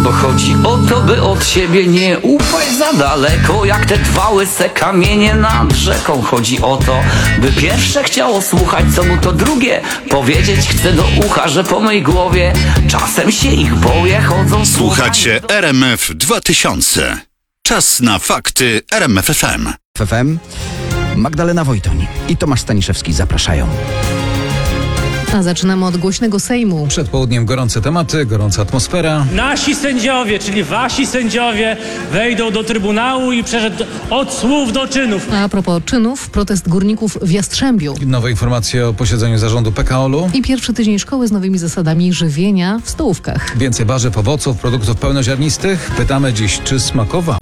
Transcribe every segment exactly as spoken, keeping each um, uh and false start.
Bo chodzi o to, by od siebie nie upaść za daleko, jak te dwa łyse kamienie nad rzeką. Chodzi o to, by pierwsze chciało słuchać, co mu to drugie powiedzieć chce do ucha, że po mej głowie czasem się ich boję, chodzą. Słuchacie R M F dwa tysiące. Czas na fakty R M F F M. F M. Magdalena Wojtoń i Tomasz Staniszewski zapraszają. A zaczynamy od głośnego Sejmu. Przed południem gorące tematy, gorąca atmosfera. Nasi sędziowie, czyli wasi sędziowie, wejdą do Trybunału i przeszedł od słów do czynów. A propos czynów, protest górników w Jastrzębiu. Nowe informacje o posiedzeniu zarządu P K O L-u. I pierwszy tydzień szkoły z nowymi zasadami żywienia w stołówkach. Więcej warzyw, owoców, produktów pełnoziarnistych. Pytamy dziś, czy smakowało.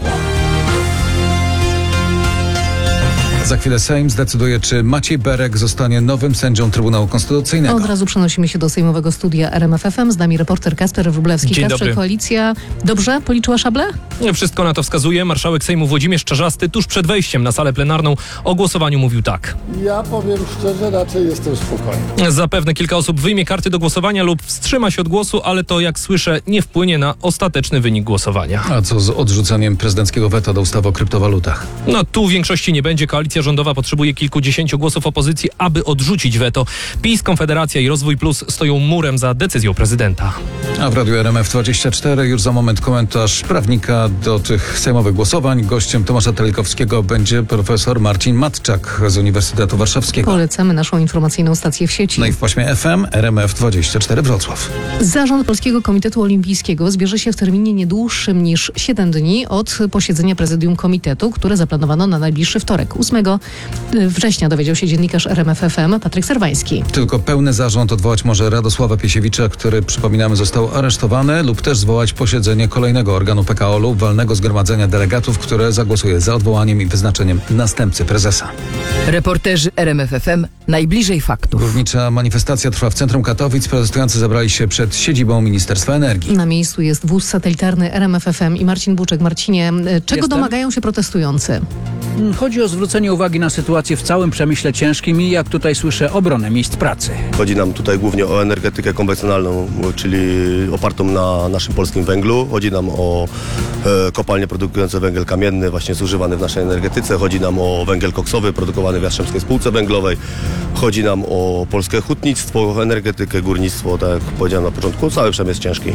Za chwilę Sejm zdecyduje, czy Maciej Berek zostanie nowym sędzią Trybunału Konstytucyjnego. Od razu przenosimy się do sejmowego studia R M F F M. Z nami reporter Kasper Wróblewski. Dzień Kasper, dobry. Koalicja dobrze policzyła szable? Wszystko na to wskazuje. Marszałek Sejmu Włodzimierz Czarzasty tuż przed wejściem na salę plenarną o głosowaniu mówił tak. Ja powiem szczerze, raczej jestem spokojny. Zapewne kilka osób wyjmie karty do głosowania lub wstrzyma się od głosu, ale to, jak słyszę, nie wpłynie na ostateczny wynik głosowania. A co z odrzuceniem prezydenckiego weta do ustawy o kryptowalutach? No tu większości nie będzie. Koalicja rządowa potrzebuje kilkudziesięciu głosów opozycji, aby odrzucić weto. PiS, Konfederacja i Rozwój Plus stoją murem za decyzją prezydenta. A w Radiu R M F dwadzieścia cztery już za moment komentarz prawnika do tych sejmowych głosowań. Gościem Tomasza Telikowskiego będzie profesor Marcin Matczak z Uniwersytetu Warszawskiego. Polecamy naszą informacyjną stację w sieci. No i w paśmie F M R M F dwadzieścia cztery Wrocław. Zarząd Polskiego Komitetu Olimpijskiego zbierze się w terminie nie dłuższym niż siedem dni od posiedzenia prezydium komitetu, które zaplanowano na najbliższy wtorek, ósmego września, dowiedział się dziennikarz R M F F M Patryk Serwański. Tylko pełny zarząd odwołać może Radosława Piesiewicza, który, przypominamy, został aresztowany, lub też zwołać posiedzenie kolejnego organu P K O L-u, walnego zgromadzenia delegatów, które zagłosuje za odwołaniem i wyznaczeniem następcy prezesa. Reporterzy R M F F M najbliżej faktów. Górnicza manifestacja trwa w centrum Katowic. Protestujący zebrali się przed siedzibą Ministerstwa Energii. Na miejscu jest wóz satelitarny R M F F M i Marcin Buczek. Marcinie, czego Jestem. domagają się protestujący? Chodzi o zwrócenie uwagi na sytuację w całym przemyśle ciężkim i, jak tutaj słyszę, obronę miejsc pracy. Chodzi nam tutaj głównie o energetykę konwencjonalną, czyli opartą na naszym polskim węglu. Chodzi nam o e, kopalnie produkujące węgiel kamienny, właśnie zużywany w naszej energetyce. Chodzi nam o węgiel koksowy produkowany w Jastrzębskiej Spółce Węglowej. Chodzi nam o polskie hutnictwo, energetykę, górnictwo, tak jak powiedziałem na początku, cały przemysł ciężki.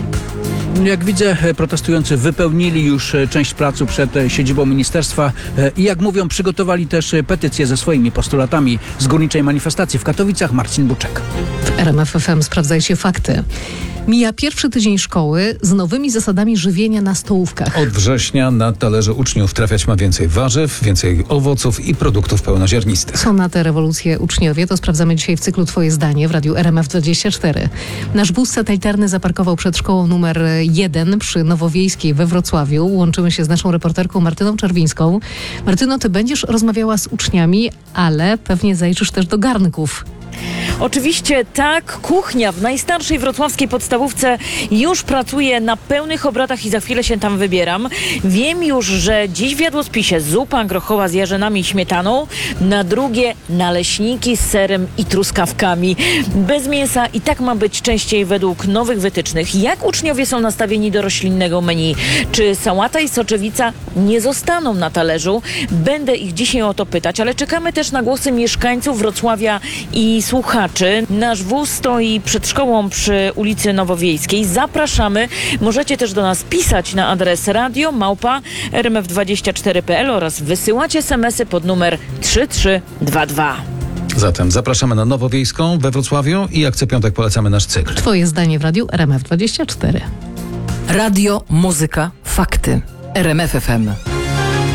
Jak widzę, protestujący wypełnili już część placu przed siedzibą ministerstwa i, jak mówią, przygotowali też petycję ze swoimi postulatami z górniczej manifestacji w Katowicach. Marcin Buczek. W R M F F M sprawdzajcie fakty. Mija pierwszy tydzień szkoły z nowymi zasadami żywienia na stołówkach. Od września na talerze uczniów trafiać ma więcej warzyw, więcej owoców i produktów pełnoziarnistych. Są na te rewolucje uczniowie, to sprawdzamy dzisiaj w cyklu Twoje zdanie w Radiu R M F dwadzieścia cztery. Nasz wóz satelitarny zaparkował przed szkołą numer jeden przy Nowowiejskiej we Wrocławiu. Łączymy się z naszą reporterką Martyną Czerwińską. Martyno, ty będziesz rozmawiała z uczniami, ale pewnie zajrzysz też do garnków. Oczywiście tak, kuchnia w najstarszej wrocławskiej podstawówce już pracuje na pełnych obrotach i za chwilę się tam wybieram. Wiem już, że dziś w jadłospisie zupa grochowa z jarzynami i śmietaną, na drugie naleśniki z serem i truskawkami. Bez mięsa i tak ma być częściej według nowych wytycznych. Jak uczniowie są nastawieni do roślinnego menu? Czy sałata i soczewica nie zostaną na talerzu? Będę ich dzisiaj o to pytać, ale czekamy też na głosy mieszkańców Wrocławia i słuchaczy. Nasz wóz stoi przed szkołą przy ulicy Nowowiejskiej. Zapraszamy. Możecie też do nas pisać na adres radio małpa r m f dwadzieścia cztery kropka p l oraz wysyłać es em esy pod numer trzy trzy dwa dwa. Zatem zapraszamy na Nowowiejską we Wrocławiu i jak co piątek polecamy nasz cykl. Twoje zdanie w Radiu R M F dwadzieścia cztery. Radio, muzyka, fakty. R M F F M.